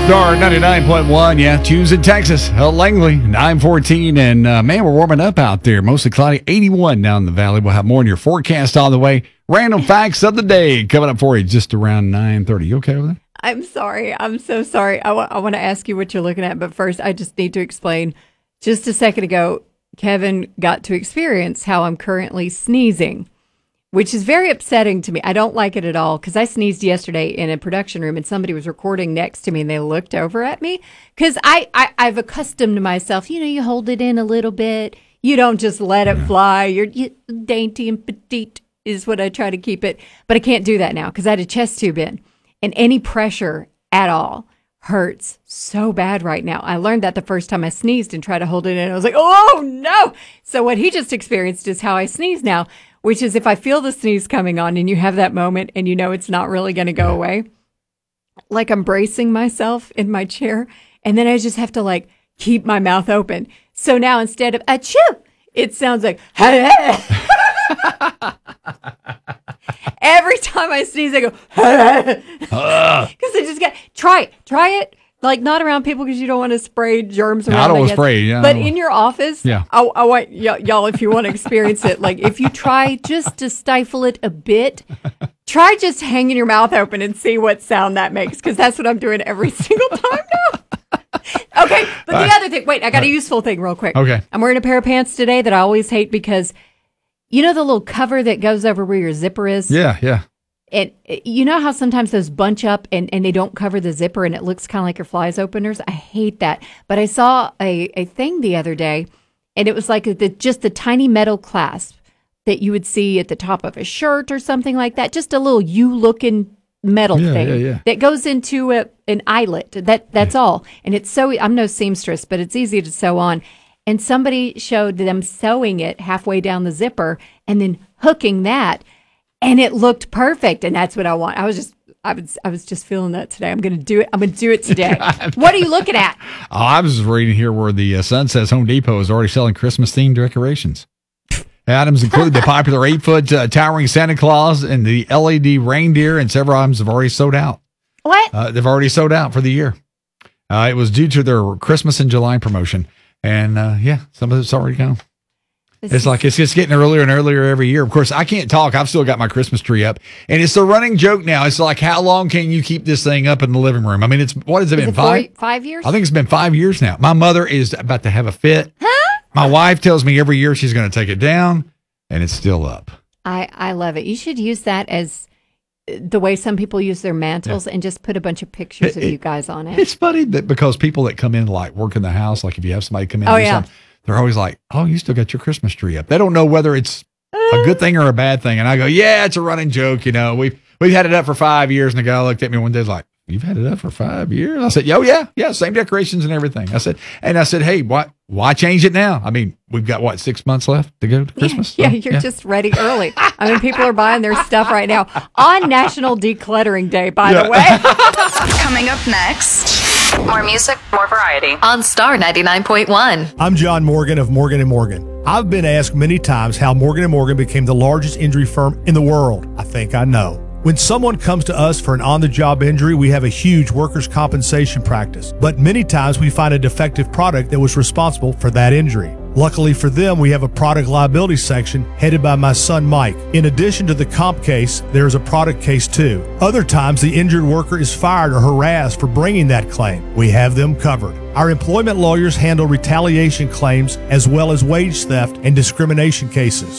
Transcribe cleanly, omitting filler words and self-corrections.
Star 99.1, yeah, Tuesday, Texas, Langley, 914, and man, we're warming up out there. Mostly cloudy, 81 down in the valley. We'll have more in your forecast on the way. Random facts of the day coming up for you just around 9:30. You okay with that? I'm sorry. I'm so sorry. I want to ask you what you're looking at, but first I just need to explain. Just a second ago, Kevin got to experience how I'm currently sneezing, which is very upsetting to me. I don't like it at all because I sneezed yesterday in a production room and somebody was recording next to me and they looked over at me because I've accustomed myself. You know, you hold it in a little bit. You don't just let it fly. You're dainty and petite is what I try to keep it. But I can't do that now because I had a chest tube in and any pressure at all hurts so bad right now. I learned that the first time I sneezed and tried to hold it in. I was like, oh no. So what he just experienced is how I sneeze now, which is if I feel the sneeze coming on and you have that moment and you know it's not really going to go away, like I'm bracing myself in my chair and then I just have to like keep my mouth open. So now instead of achoo, it sounds like every time I sneeze, I go because I just got try it. Like not around people because you don't want to spray germs around. I don't want to spray, yeah. But in your office, yeah. I want y'all, if you want to experience it, like if you try just to stifle it a bit, try just hanging your mouth open and see what sound that makes because that's what I'm doing every single time now. Okay, but the other thing, wait, I got a useful thing real quick. Okay. I'm wearing a pair of pants today that I always hate because you know the little cover that goes over where your zipper is? Yeah. And you know how sometimes those bunch up and they don't cover the zipper and it looks kind of like your flies openers? I hate that. But I saw a thing the other day and it was like just the tiny metal clasp that you would see at the top of a shirt or something like that. Just a little U-looking metal thing that goes into an eyelet. That's all. And it's I'm no seamstress, but it's easy to sew on. And somebody showed them sewing it halfway down the zipper and then hooking that. And it looked perfect, and that's what I want. I was just feeling that today. I'm going to do it. I'm going to do it today. What are you looking at? Oh, I was just reading here where the Sun says Home Depot is already selling Christmas-themed decorations. Items include the popular 8-foot towering Santa Claus and the LED reindeer, and several items have already sold out. What? They've already sold out for the year. It was due to their Christmas in July promotion, and some of it's already gone. It's just getting earlier and earlier every year. Of course, I can't talk. I've still got my Christmas tree up. And it's a running joke now. It's like, how long can you keep this thing up in the living room? I mean, what has it been, 5 years? I think it's been 5 years now. My mother is about to have a fit. Huh? My wife tells me every year she's going to take it down, and it's still up. I love it. You should use that as the way some people use their mantles and just put a bunch of pictures of you guys on it. It's funny that because people that come in, like, work in the house, like if you have somebody come in and do something, they're always like, oh, you still got your Christmas tree up. They don't know whether it's a good thing or a bad thing. And I go, yeah, it's a running joke. You know, we've had it up for 5 years. And the guy looked at me one day like, you've had it up for 5 years? I said, yeah, same decorations and everything. I said, hey, why change it now? I mean, we've got 6 months left to go to Christmas? You're just ready early. I mean, people are buying their stuff right now on National Decluttering Day, by the way. Coming up next. More music, more variety. On Star 99.1. I'm John Morgan of Morgan & Morgan. I've been asked many times how Morgan & Morgan became the largest injury firm in the world. I think I know. When someone comes to us for an on-the-job injury, we have a huge workers' compensation practice. But many times we find a defective product that was responsible for that injury. Luckily for them, we have a product liability section headed by my son Mike. In addition to the comp case, there is a product case too. Other times, the injured worker is fired or harassed for bringing that claim. We have them covered. Our employment lawyers handle retaliation claims as well as wage theft and discrimination cases.